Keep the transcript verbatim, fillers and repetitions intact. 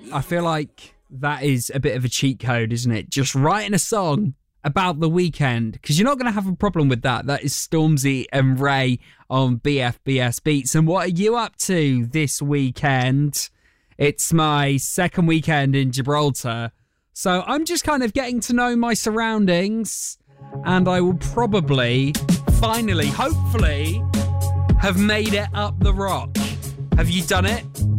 I feel like that is a bit of a cheat code, isn't it? Just writing a song about the weekend, because you're not going to have a problem with that. That is Stormzy and Ray on B F B S Beats. And what are you up to this weekend? It's my second weekend in Gibraltar, so I'm just kind of getting to know my surroundings, and I will probably, finally, hopefully, have made it up the rock. Have you done it?